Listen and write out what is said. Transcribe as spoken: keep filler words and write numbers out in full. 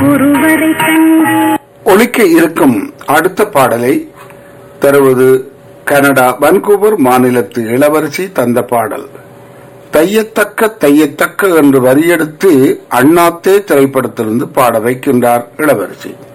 ஒருவரை கண்டு. ஒலிக்க இருக்கும் அடுத்த பாடலை தருவது கனடா வன்கூவர் மாநிலத்து இளவரசி தந்த பாடல். தையத்தக்க தையத்தக்க என்று வரியெடுத்து அண்ணாத்தே திரைப்படத்திலிருந்து பாட வைக்கின்றார் இளவரசி.